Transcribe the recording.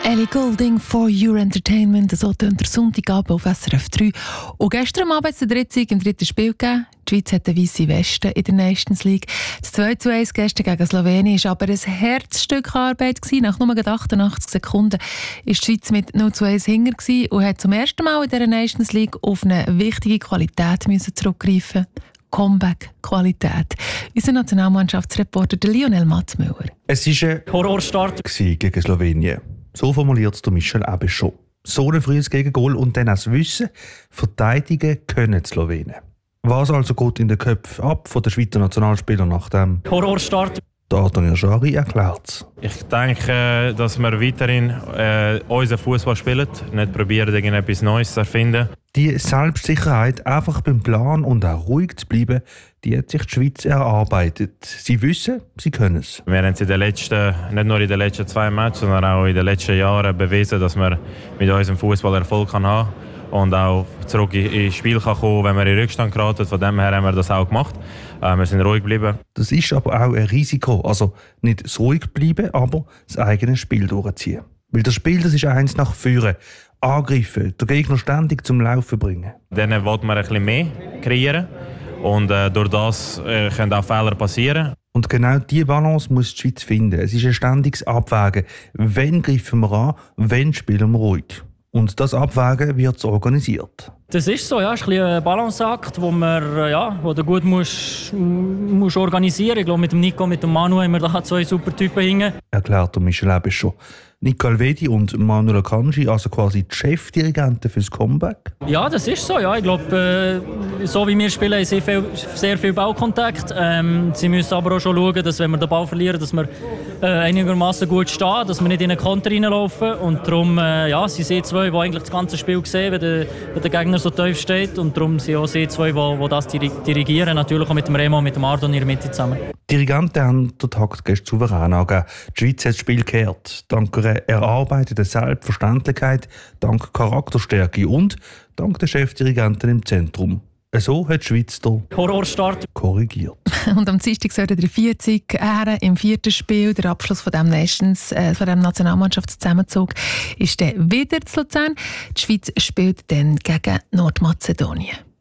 Ellie Goulding for Your Entertainment, so tönt der Sonntagabend auf SRF 3. Und gestern Abend hat es den dritten im dritten Spiel gegeben. Die Schweiz hat den weissen Westen in der Nations League. Das 2:1 gestern gegen Slowenien war aber ein Herzstück Arbeit gewesen. Nach nur 88 Sekunden war die Schweiz mit 0:1 hinter und hat zum ersten Mal in dieser Nations League auf eine wichtige Qualität zurückgreifen. Comeback-Qualität. Unser Nationalmannschaftsreporter Lionel Matzmüller. Es war ein Horrorstart gegen Slowenien. So formuliert es Michel Abichon. So ein frühes Gegengol und dann das Wissen, verteidigen können die Slowenen. Was also geht in den Köpfen ab von den Schweizer Nationalspielern nach dem Horrorstart? Der Antonio Schari erklärt es. Ich denke, dass wir weiterhin unseren Fußball spielen, nicht probieren, irgendetwas Neues zu erfinden. Die Selbstsicherheit, einfach beim Plan und auch ruhig zu bleiben, die hat sich die Schweiz erarbeitet. Sie wissen, sie können es. Wir haben nicht nur in den letzten 2 Matches, sondern auch in den letzten Jahren bewiesen, dass wir mit unserem Fußball Erfolg haben können und auch zurück ins Spiel kommen kann, wenn wir in Rückstand geraten. Von dem her haben wir das auch gemacht. Wir sind ruhig geblieben. Das ist aber auch ein Risiko. Also nicht so ruhig bleiben, aber das eigene Spiel durchziehen. Weil das Spiel, das ist eins nach vorne. Angreifen, den Gegner ständig zum Laufen bringen. Dann wollen wir ein bisschen mehr kreieren. Und durch das können auch Fehler passieren. Und genau diese Balance muss die Schweiz finden. Es ist ein ständiges Abwägen. Wann greifen wir an, wann spielen wir ruhig? Und das Abwägen wird organisiert. Das ist so, ja. Es ist ein Balanceakt, wo du gut musst organisieren. Ich glaube, mit dem Nico, mit dem Manu haben wir da 2 super Typen hängen. Erklärt Michel Abichon. Nico Alvedi und Manuel Akanji, also quasi die Chefdirigenten fürs Comeback? Ja, das ist so. Ja. Ich glaube, so wie wir spielen, haben sehr viel Ballkontakt. Sie müssen aber auch schon schauen, dass wenn wir den Ball verlieren, dass wir einigermaßen gut stehen, dass wir nicht in einen Konter reinlaufen. Und darum sind sie 2, die eigentlich das ganze Spiel sehen, wenn der Gegner so tief steht. Und darum sind auch sie 2, die das dirigieren. Natürlich auch mit dem Remo und mit dem Ardo in der Mitte zusammen. Die Dirigenten haben den Takt gestern souverän angegeben. Die Schweiz hat das Spiel gekehrt. Dank einer erarbeiteten Selbstverständlichkeit, dank Charakterstärke und dank der Chefdirigenten im Zentrum. So hat die Schweiz den Horrorstart korrigiert. Und am Dienstag sollte der 40 im 4. Spiel, der Abschluss von dem Nationalmannschaftszusammenzug, ist dann wieder zu Luzern. Die Schweiz spielt dann gegen Nordmazedonien.